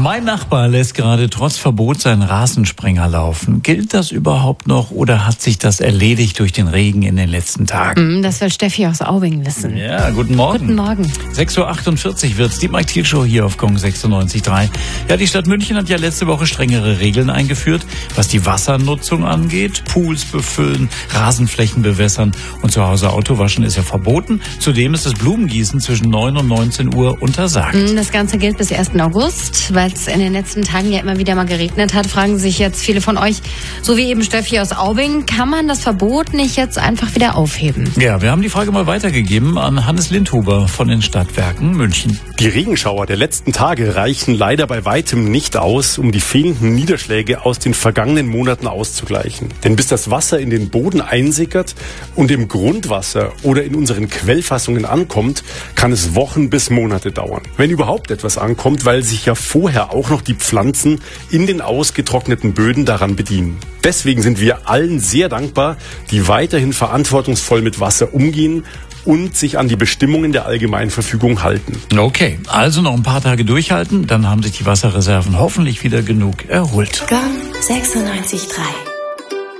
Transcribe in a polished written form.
Mein Nachbar lässt gerade trotz Verbot seinen Rasensprenger laufen. Gilt das überhaupt noch oder hat sich das erledigt durch den Regen in den letzten Tagen? Das will Steffi aus Aubing wissen. Ja, guten Morgen. Guten Morgen. 6.48 Uhr wird's, die Mike Thiel Show hier auf Gong 96.3. Ja, die Stadt München hat ja letzte Woche strengere Regeln eingeführt, was die Wassernutzung angeht. Pools befüllen, Rasenflächen bewässern und zu Hause Auto waschen ist ja verboten. Zudem ist das Blumengießen zwischen 9 und 19 Uhr untersagt. Das Ganze gilt bis 1. August, weil es in den letzten Tagen ja immer wieder mal geregnet hat, fragen sich jetzt viele von euch, so wie eben Steffi aus Aubing, kann man das Verbot nicht jetzt einfach wieder aufheben? Ja, wir haben die Frage mal weitergegeben an Hannes Lindhuber von den Stadtwerken München. Die Regenschauer der letzten Tage reichen leider bei weitem nicht aus, um die fehlenden Niederschläge aus den vergangenen Monaten auszugleichen. Denn bis das Wasser in den Boden einsickert und im Grundwasser oder in unseren Quellfassungen ankommt, kann es Wochen bis Monate dauern. Wenn überhaupt etwas ankommt, weil sich ja vorher auch noch die Pflanzen in den ausgetrockneten Böden daran bedienen. Deswegen sind wir allen sehr dankbar, die weiterhin verantwortungsvoll mit Wasser umgehen und sich an die Bestimmungen der Allgemeinverfügung halten. Okay, also noch ein paar Tage durchhalten, dann haben sich die Wasserreserven hoffentlich wieder genug erholt. Gong 96.3